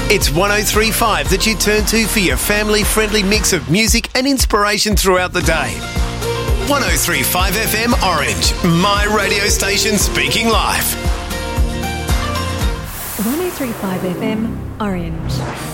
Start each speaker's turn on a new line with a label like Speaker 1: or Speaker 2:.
Speaker 1: It's 103.5 that you turn to for your family-friendly mix of music and inspiration throughout the day. 103.5 FM Orange, my radio station speaking live.
Speaker 2: 103.5 FM Orange.